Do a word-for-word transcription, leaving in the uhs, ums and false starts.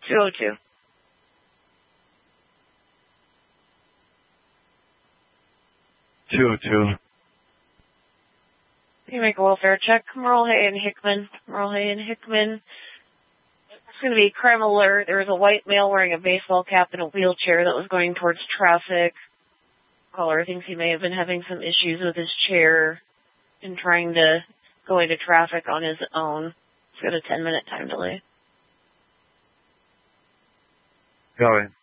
two oh two. two oh two. You make a welfare check. Merle Hay and Hickman. Merle Hay and Hickman. It's going to be crime alert. There was a white male wearing a baseball cap and a wheelchair that was going towards traffic. Caller thinks he may have been having some issues with his chair and trying to go into traffic on his own. It's got a ten minute time delay. Going.